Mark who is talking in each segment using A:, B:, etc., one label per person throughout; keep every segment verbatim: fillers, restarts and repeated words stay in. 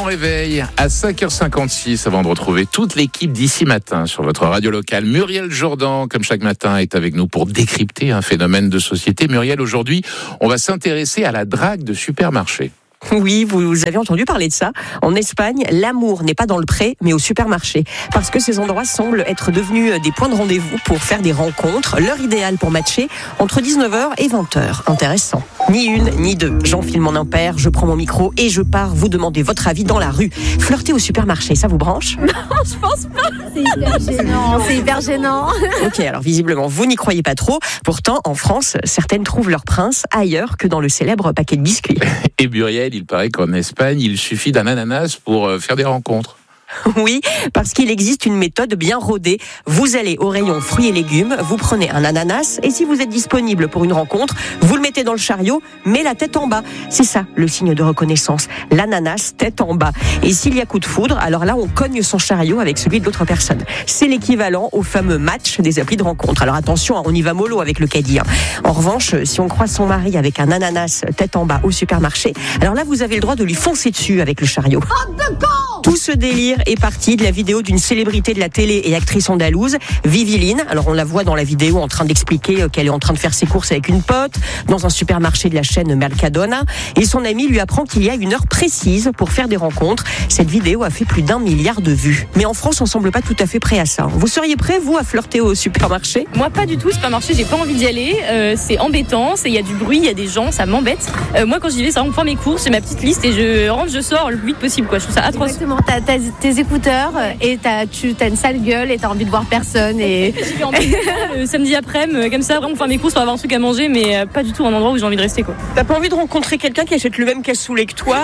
A: réveil à cinq heures cinquante-six avant de retrouver toute l'équipe d'ici matin sur votre radio locale. Muriel Jourdan, comme chaque matin, est avec nous pour décrypter un phénomène de société. Muriel, aujourd'hui, on va s'intéresser à la drague de supermarché.
B: Oui, vous avez entendu parler de ça. En Espagne, l'amour n'est pas dans le pré, mais au supermarché. Parce que ces endroits semblent être devenus des points de rendez-vous pour faire des rencontres. L'heure idéale pour matcher, entre dix-neuf heures et vingt heures. Intéressant. Ni une, ni deux. J'enfile mon impair, je prends mon micro et je pars vous demander votre avis dans la rue. Flirter au supermarché, ça vous branche ?
C: Non, je pense pas. C'est hyper gênant, c'est hyper gênant.
B: Ok, alors visiblement, vous n'y croyez pas trop. Pourtant, en France, certaines trouvent leur prince ailleurs que dans le célèbre paquet de biscuits.
A: Et Muriel, il paraît qu'en Espagne, il suffit d'un ananas pour faire des rencontres.
B: Oui, parce qu'il existe une méthode bien rodée. Vous allez au rayon fruits et légumes, vous prenez un ananas et si vous êtes disponible pour une rencontre, vous le mettez dans le chariot, mais la tête en bas. C'est ça, le signe de reconnaissance. L'ananas, tête en bas. Et s'il y a coup de foudre, alors là, on cogne son chariot avec celui de l'autre personne. C'est l'équivalent au fameux match des applis de rencontre. Alors attention, on y va mollo avec le caddie. En revanche, si on croise son mari avec un ananas tête en bas au supermarché, alors là, vous avez le droit de lui foncer dessus avec le chariot. Tout ce délire est parti de la vidéo d'une célébrité de la télé et actrice andalouse, Viviline. Alors on la voit dans la vidéo en train d'expliquer qu'elle est en train de faire ses courses avec une pote dans un supermarché de la chaîne Mercadona et son ami lui apprend qu'il y a une heure précise pour faire des rencontres. Cette vidéo a fait plus d'un milliard de vues. Mais en France, on semble pas tout à fait prêt à ça. Vous seriez prêt, vous, à flirter au supermarché ?
D: Moi, pas du tout. Supermarché, j'ai pas envie d'y aller. Euh, c'est embêtant. Il y a du bruit, il y a des gens, ça m'embête. Euh, moi, quand j'y vais, ça on prend mes courses, j'ai ma petite liste et je rentre, je sors le plus vite possible. Quoi. Je trouve ça atroce.
C: Exactement. T'as, t'as tes écouteurs et t'as, tu as une sale gueule et t'as envie de voir personne. Et...
D: J'y vais en le samedi après-midi, comme ça, vraiment faire mes courses pour avoir un truc à manger, mais pas du tout un endroit où j'ai envie de rester. Quoi.
B: T'as pas envie de rencontrer quelqu'un qui achète le même cassoulet que toi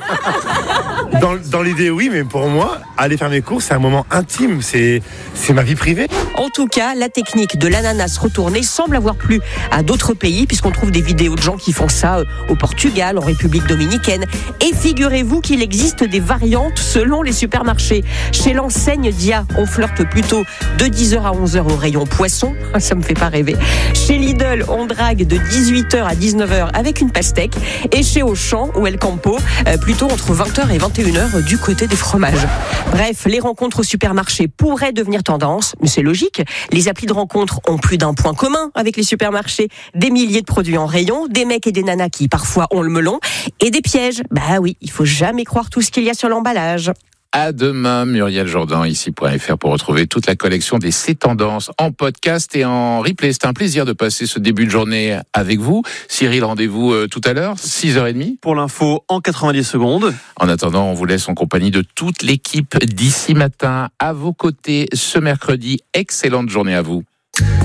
B: et...
E: dans, dans l'idée, oui, mais pour moi, aller faire mes courses, c'est un moment intime, c'est, c'est ma vie privée.
B: En tout cas, la technique de l'ananas retourné semble avoir plu à d'autres pays, puisqu'on trouve des vidéos de gens qui font ça au Portugal, en République dominicaine. Et figurez-vous qu'il existe des variantes selon les supermarchés. Chez l'enseigne Dia, on flirte plutôt de dix heures à onze heures au rayon poisson. Ça me fait pas rêver. Chez Lidl, on drague de dix-huit heures à dix-neuf heures avec une pastèque. Et chez Auchan ou El Campo, plutôt entre vingt heures et vingt et une heures du côté des fromages. Bref, les rencontres au supermarché pourraient devenir tendance, mais c'est logique. Les applis de rencontres ont plus d'un point commun avec les supermarchés. Des milliers de produits en rayon, des mecs et des nanas qui parfois ont le melon, et des pièges. Bah oui, il faut jamais croire tout ce qu'il y a sur l'emballage.
A: À demain, Muriel Jourdan, ici point F R, pour retrouver toute la collection des C'est Tendances en podcast et en replay. C'est un plaisir de passer ce début de journée avec vous. Cyril, rendez-vous euh, tout à l'heure, six heures trente.
F: Pour l'info, en quatre-vingt-dix secondes.
A: En attendant, on vous laisse en compagnie de toute l'équipe d'ici matin à vos côtés ce mercredi. Excellente journée à vous.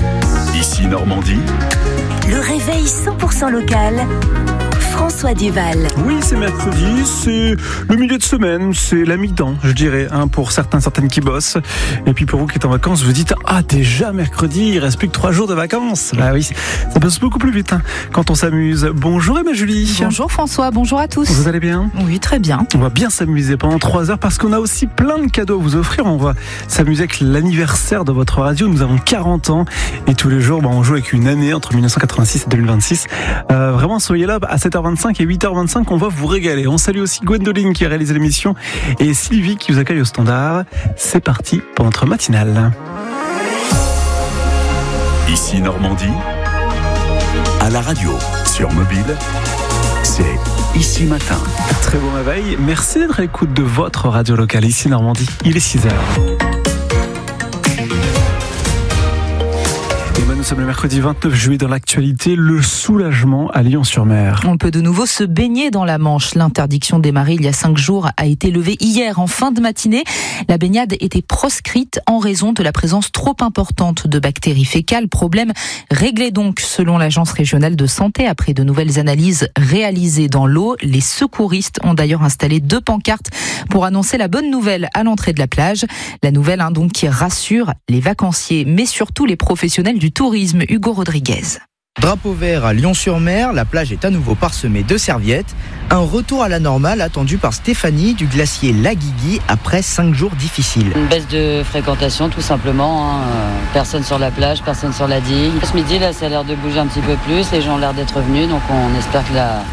G: Ici Normandie.
H: Le réveil cent pour cent local. François Duval.
I: Oui, c'est mercredi, c'est le milieu de semaine, c'est la mi-temps, je dirais, hein, pour certains, certaines qui bossent. Et puis pour vous qui êtes en vacances, vous dites, ah, déjà mercredi, il reste plus que trois jours de vacances. Bah oui, ça passe beaucoup plus vite hein, quand on s'amuse. Bonjour Emma Julie.
J: Bonjour François, bonjour à tous.
I: Vous allez bien ?
J: Oui, très bien.
I: On va bien s'amuser pendant trois heures parce qu'on a aussi plein de cadeaux à vous offrir. On va s'amuser avec l'anniversaire de votre radio. Nous avons quarante ans et tous les jours, bah, on joue avec une année entre dix-neuf cent quatre-vingt-six et deux mille vingt-six. Euh, vraiment, soyez là à sept heures vingt-cinq et huit heures vingt-cinq, on va vous régaler. On salue aussi Gwendoline qui a réalisé l'émission et Sylvie qui vous accueille au standard. C'est parti pour notre matinale.
G: Ici Normandie, à la radio, sur mobile, c'est Ici Matin.
I: Très bon réveil. Merci d'être à l'écoute de votre radio locale Ici Normandie. Il est six heures. Nous sommes le mercredi vingt-neuf juillet dans l'actualité, le soulagement à Lyon-sur-Mer.
J: On peut de nouveau se baigner dans la Manche. L'interdiction démarrée il y a cinq jours a été levée hier en fin de matinée. La baignade était proscrite en raison de la présence trop importante de bactéries fécales. Problème réglé donc selon l'Agence régionale de santé. Après de nouvelles analyses réalisées dans l'eau, les secouristes ont d'ailleurs installé deux pancartes pour annoncer la bonne nouvelle à l'entrée de la plage. La nouvelle hein, donc qui rassure les vacanciers, mais surtout les professionnels du tourisme. Hugo Rodriguez.
K: Drapeau vert à Lyon-sur-Mer, la plage est à nouveau parsemée de serviettes. Un retour à la normale attendu par Stéphanie du glacier La Guigui après cinq jours difficiles.
L: Une baisse de fréquentation tout simplement, hein. Personne sur la plage, personne sur la digue. Ce midi là ça a l'air de bouger un petit peu plus, les gens ont l'air d'être venus donc on espère que la,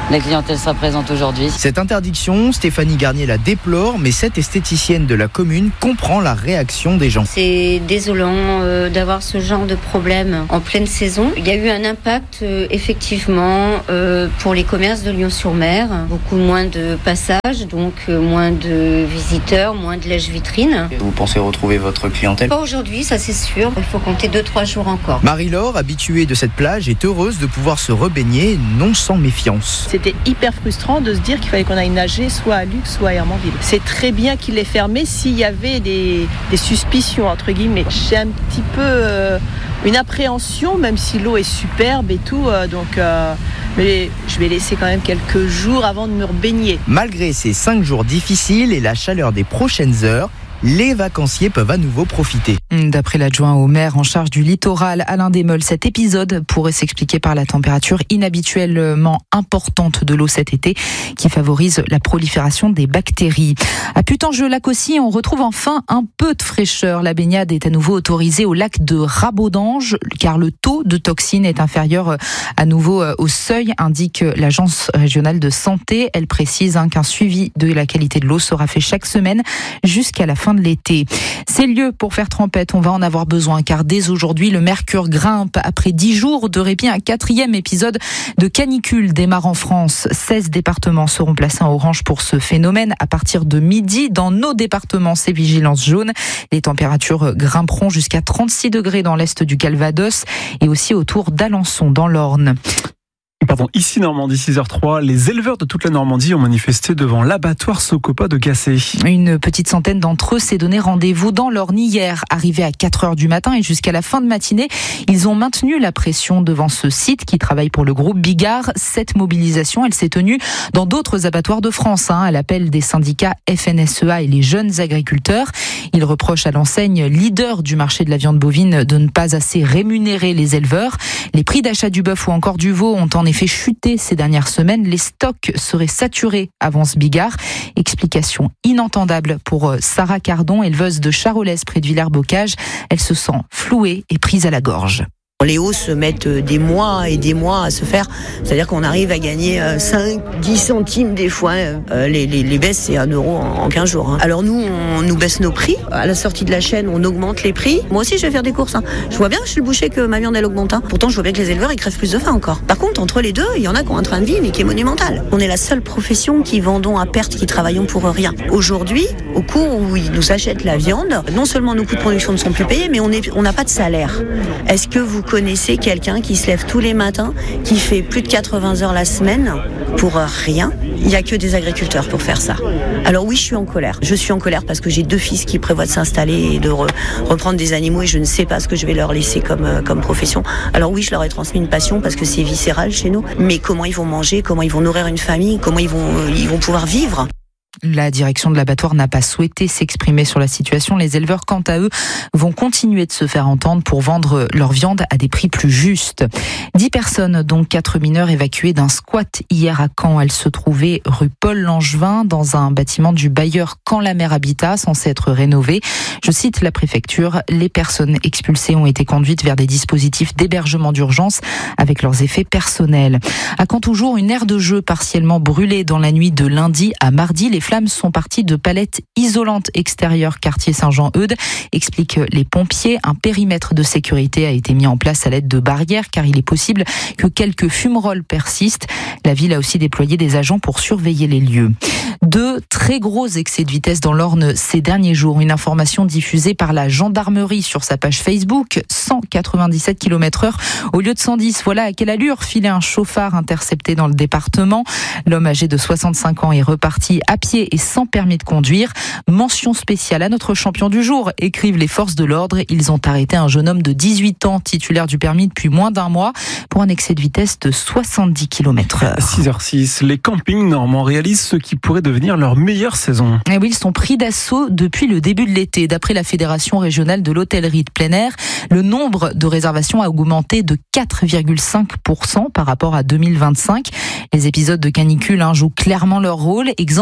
L: la clientèle sera présente aujourd'hui.
K: Cette interdiction, Stéphanie Garnier la déplore, mais cette esthéticienne de la commune comprend la réaction des gens.
M: C'est désolant euh, d'avoir ce genre de problème en pleine saison. Il y a eu un impact euh, effectivement euh, pour les commerces de Lyon-sur-Mer. Beaucoup moins de passages, donc euh, moins de visiteurs, moins de lèche-vitrine.
K: Vous pensez retrouver votre clientèle ?
M: Pas aujourd'hui, ça c'est sûr. Il faut compter deux trois jours encore.
K: Marie-Laure, habituée de cette plage, est heureuse de pouvoir se rebaigner, non sans méfiance.
N: C'était hyper frustrant de se dire qu'il fallait qu'on aille nager soit à Luc, soit à Hermanville. C'est très bien qu'il l'ait fermé s'il y avait des, des suspicions, entre guillemets. J'ai un petit peu euh, une appréhension, même si l'eau est superbe et tout, euh, donc... Euh, mais je vais laisser quand même quelques jours avant de me rebaigner.
K: Malgré ces cinq jours difficiles et la chaleur des prochaines heures, les vacanciers peuvent à nouveau profiter.
J: D'après l'adjoint au maire en charge du littoral, Alain Desmolles, cet épisode pourrait s'expliquer par la température inhabituellement importante de l'eau cet été qui favorise la prolifération des bactéries. À Putanjeux-Lac aussi, on retrouve enfin un peu de fraîcheur. La baignade est à nouveau autorisée au lac de Rabaudange car le taux de toxines est inférieur à nouveau au seuil, indique l'Agence régionale de santé. Elle précise hein, qu'un suivi de la qualité de l'eau sera fait chaque semaine jusqu'à la fin de l'été. Ces lieux pour faire trempette, on va en avoir besoin car dès aujourd'hui, le mercure grimpe. Après dix jours de répit, un quatrième épisode de canicule démarre en France. seize départements seront placés en orange pour ce phénomène. À partir de midi, dans nos départements, c'est vigilance jaune. Les températures grimperont jusqu'à trente-six degrés dans l'est du Calvados et aussi autour d'Alençon dans l'Orne.
I: Pardon, ici Normandie, six heures trois, les éleveurs de toute la Normandie ont manifesté devant l'abattoir Socopa de Gacé.
J: Une petite centaine d'entre eux s'est donné rendez-vous dans l'Orne hier. Arrivés à quatre heures du matin et jusqu'à la fin de matinée, ils ont maintenu la pression devant ce site qui travaille pour le groupe Bigard. Cette mobilisation, elle s'est tenue dans d'autres abattoirs de France, hein, à l'appel des syndicats F N S E A et les jeunes agriculteurs. Ils reprochent à l'enseigne leader du marché de la viande bovine de ne pas assez rémunérer les éleveurs. Les prix d'achat du bœuf ou encore du veau ont en effet fait chuter ces dernières semaines. Les stocks seraient saturés, avance Bigard. Explication inentendable pour Sarah Cardon, éleveuse de Charolais près de Villers-Bocage. Elle se sent flouée et prise à la gorge.
O: Les hausses mettent des mois et des mois à se faire. C'est-à-dire qu'on arrive à gagner cinq, dix centimes des fois. Les, les, les baisses, c'est un euro en quinze jours. Hein. Alors nous, on nous baisse nos prix. À la sortie de la chaîne, on augmente les prix. Moi aussi, je vais faire des courses. Hein. Je vois bien, je suis le boucher, que ma viande, elle augmente. Hein. Pourtant, je vois bien que les éleveurs, ils crèvent plus de faim encore. Par contre, entre les deux, il y en a qui ont un train de vie, mais qui est monumental. On est la seule profession qui vendons à perte, qui travaillons pour rien. Aujourd'hui, au cours où ils nous achètent la viande, non seulement nos coûts de production ne sont plus payés, mais on est, on n'a pas de salaire. Est-ce que vous connaissez quelqu'un qui se lève tous les matins, qui fait plus de quatre-vingts heures la semaine pour rien? Il n'y a que des agriculteurs pour faire ça. Alors oui, je suis en colère. Je suis en colère parce que j'ai deux fils qui prévoient de s'installer et de re- reprendre des animaux et je ne sais pas ce que je vais leur laisser comme, euh, comme profession. Alors oui, je leur ai transmis une passion parce que c'est viscéral chez nous. Mais comment ils vont manger, comment ils vont nourrir une famille, comment ils vont, euh, ils vont pouvoir vivre?
J: La direction de l'abattoir n'a pas souhaité s'exprimer sur la situation. Les éleveurs, quant à eux, vont continuer de se faire entendre pour vendre leur viande à des prix plus justes. Dix personnes, dont quatre mineurs, évacuées d'un squat hier à Caen. Elles se trouvaient rue Paul Langevin, dans un bâtiment du bailleur Caen-la-Mer Habitat, censé être rénové. Je cite la préfecture, les personnes expulsées ont été conduites vers des dispositifs d'hébergement d'urgence avec leurs effets personnels. À Caen toujours, une aire de jeu partiellement brûlée dans la nuit de lundi à mardi. Les flammes sont parties de palettes isolantes extérieures quartier Saint-Jean-Eudes, expliquent les pompiers. Un périmètre de sécurité a été mis en place à l'aide de barrières car il est possible que quelques fumerolles persistent. La ville a aussi déployé des agents pour surveiller les lieux. De très gros excès de vitesse dans l'Orne ces derniers jours. Une information diffusée par la gendarmerie sur sa page Facebook. cent quatre-vingt-dix-sept kilomètres heure au lieu de cent dix. Voilà à quelle allure filait un chauffard intercepté dans le département. L'homme âgé de soixante-cinq ans est reparti à pied et sans permis de conduire. Mention spéciale à notre champion du jour, écrivent les forces de l'ordre. Ils ont arrêté un jeune homme de dix-huit ans, titulaire du permis depuis moins d'un mois, pour un excès de vitesse de soixante-dix kilomètres heure.
I: six heures six, les campings normands réalisent ce qui pourrait devenir leur meilleure saison.
J: Et oui, ils sont pris d'assaut depuis le début de l'été. D'après la Fédération régionale de l'hôtellerie de plein air, le nombre de réservations a augmenté de quatre virgule cinq pour cent par rapport à deux mille vingt-cinq. Les épisodes de canicule hein, jouent clairement leur rôle. Exemple,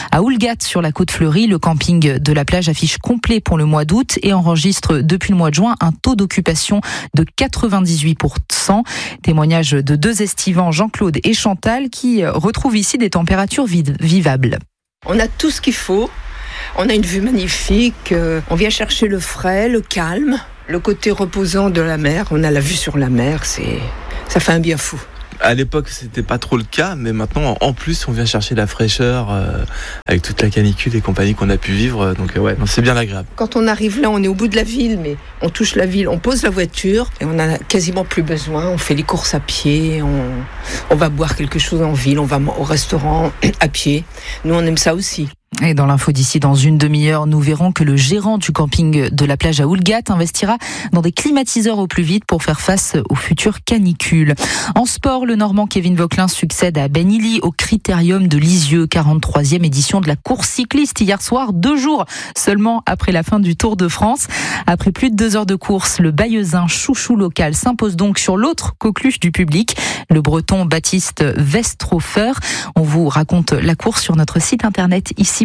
J: À Oulgat, sur la côte fleurie, le camping de la plage affiche complet pour le mois d'août et enregistre depuis le mois de juin un taux d'occupation de quatre-vingt-dix-huit pour cent. Témoignage de deux estivants, Jean-Claude et Chantal, qui retrouvent ici des températures vivables.
P: On a tout ce qu'il faut. On a une vue magnifique. On vient chercher le frais, le calme, le côté reposant de la mer. On a la vue sur la mer. C'est, ça fait un bien fou.
Q: À l'époque, c'était pas trop le cas, mais maintenant, en plus, on vient chercher la fraîcheur euh, avec toute la canicule et compagnie qu'on a pu vivre. Donc, euh, ouais, non, c'est bien agréable.
P: Quand on arrive là, on est au bout de la ville, mais on touche la ville, on pose la voiture et on n'a quasiment plus besoin. On fait les courses à pied, on, on va boire quelque chose en ville, on va au restaurant à pied. Nous, on aime ça aussi.
J: Et dans l'info d'ici, dans une demi-heure, nous verrons que le gérant du camping de la plage à Oulgat investira dans des climatiseurs au plus vite pour faire face aux futures canicules. En sport, le Normand Kevin Vauquelin succède à Ben Illy au Critérium de Lisieux, quarante-troisième édition de la course cycliste hier soir, deux jours seulement après la fin du Tour de France. Après plus de deux heures de course, le Bayeuxin chouchou local s'impose donc sur l'autre coqueluche du public, le Breton Baptiste Westrofer. On vous raconte la course sur notre site internet ici.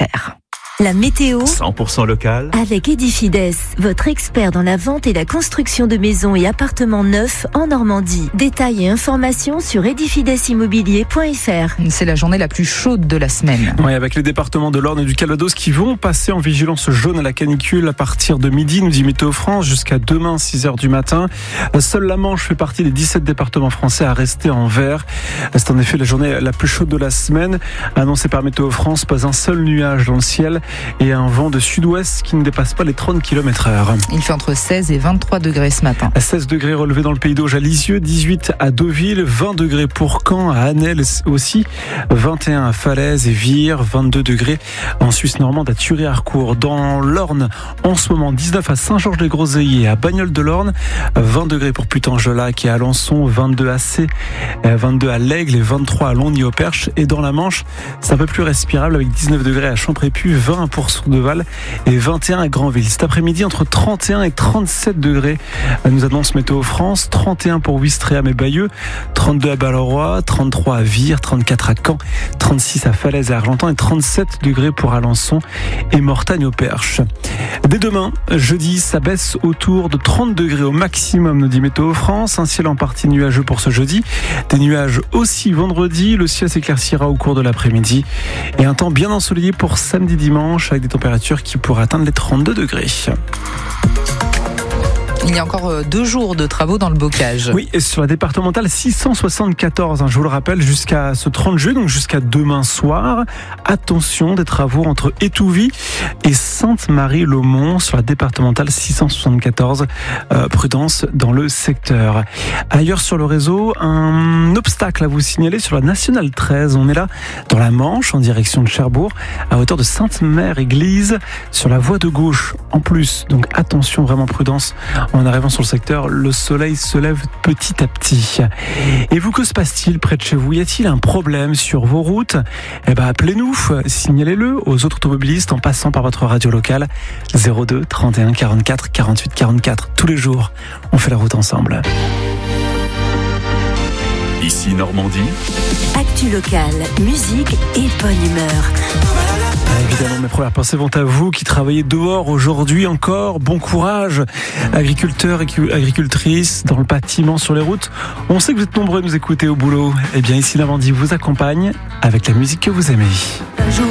H: La météo
G: cent pour cent local
H: avec Edifides, votre expert dans la vente et la construction de maisons et appartements neufs en Normandie. Détails et informations sur edifides immobilier point f r.
J: C'est la journée la plus chaude de la semaine.
I: Oui, avec les départements de l'Orne et du Calvados qui vont passer en vigilance jaune à la canicule à partir de midi, nous dit Météo France, jusqu'à demain six heures du matin. Seule la Manche fait partie des dix-sept départements français à rester en vert. C'est en effet la journée la plus chaude de la semaine. Annoncée par Météo France, pas un seul nuage dans le ciel et un vent de sud-ouest qui ne dépasse pas les trente kilomètres heure.
J: Il fait entre seize et vingt-trois degrés ce matin.
I: seize degrés relevés dans le Pays d'Auge à Lisieux, dix-huit à Deauville, vingt degrés pour Caen, à Annelles aussi, vingt et un à Falaise et Vire, vingt-deux degrés en Suisse normande à Thury-Harcourt. Dans l'Orne, en ce moment, dix-neuf à Saint-Georges-les-Groseilliers, à Bagnoles-de-l'Orne, vingt degrés pour Putange-Lac et à Alençon, vingt-deux à Sées, vingt-deux à l'Aigle et vingt-trois à Longny-au-Perche. Et dans la Manche, c'est un peu plus respirable avec dix-neuf degrés à Champrépus, vingt pour Sourdeval et vingt et un à Granville. Cet après-midi, entre trente et un et trente-sept degrés, nous annonce Météo France. trente et un pour Ouistreham et Bayeux, trente-deux à Balleroy, trente-trois à Vire, trente-quatre à Caen, trente-six à Falaise et Argentan et trente-sept degrés pour Alençon et Mortagne-au-Perche. Dès demain, jeudi, ça baisse autour de trente degrés au maximum, nous dit Météo France. Un ciel en partie nuageux pour ce jeudi. Des nuages aussi vendredi. Le ciel s'éclaircira au cours de l'après-midi. Et un temps bien ensoleillé pour samedi, dimanche, avec des températures qui pourraient atteindre les trente-deux degrés.
J: Il y a encore deux jours de travaux dans le bocage.
I: Oui, et sur la départementale six cent soixante-quatorze, hein, je vous le rappelle, jusqu'à ce trente juillet, donc jusqu'à demain soir. Attention, des travaux entre Étouville et Sainte-Marie-le-Mont sur la départementale six cent soixante-quatorze. Euh, prudence dans le secteur. Ailleurs sur le réseau, un obstacle à vous signaler sur la nationale treize. On est là dans la Manche, en direction de Cherbourg, à hauteur de Sainte-Mère-Église, sur la voie de gauche. En plus, donc attention, vraiment prudence. En arrivant sur le secteur, le soleil se lève petit à petit. Et vous, que se passe-t-il près de chez vous? Y a-t-il un problème sur vos routes? Eh ben, appelez-nous, signalez-le aux autres automobilistes en passant par votre radio locale zéro deux trente et un quarante-quatre quarante-huit quarante-quatre. Tous les jours, on fait la route ensemble.
G: Ici Normandie.
H: Actu locale, musique et bonne humeur.
I: Évidemment, mes premières pensées vont à vous qui travaillez dehors aujourd'hui encore. Bon courage, agriculteurs et agricultrices dans le bâtiment, sur les routes. On sait que vous êtes nombreux à nous écouter au boulot. Eh bien, ici Normandie vous accompagne avec la musique que vous aimez.
H: Un jour